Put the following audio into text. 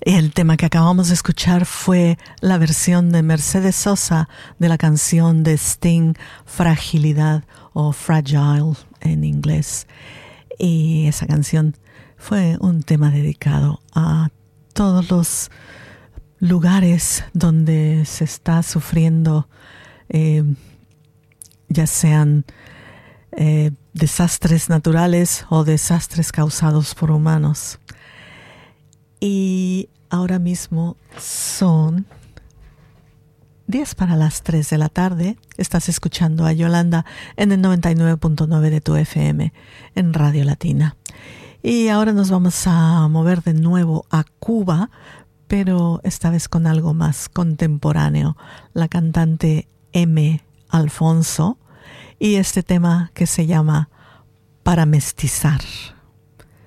El tema que acabamos de escuchar fue la versión de Mercedes Sosa de la canción de Sting, Fragilidad o Fragile en inglés. Y esa canción fue un tema dedicado a todos los lugares donde se está sufriendo, ya sean desastres naturales o desastres causados por humanos. Y ahora mismo son 10 para las 3 de la tarde. Estás escuchando a Yolanda en el 99.9 de tu FM en Radio Latina. Y ahora nos vamos a mover de nuevo a Cuba, pero esta vez con algo más contemporáneo. La cantante M. Alfonso y este tema que se llama Para Mestizar.